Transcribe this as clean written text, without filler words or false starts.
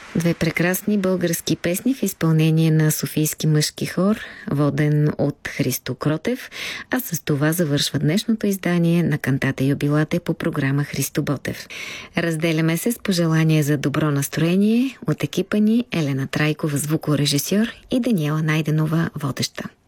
Две прекрасни български песни в изпълнение на Софийски мъжки хор, воден от Христо Кротев, а с това завършва днешното издание на Кантата юбилате по програма Христо Ботев. Разделяме се с пожелания за добро настроение от екипа ни Елена Трайкова, звукорежисьор, и Даниела Найденова, водеща.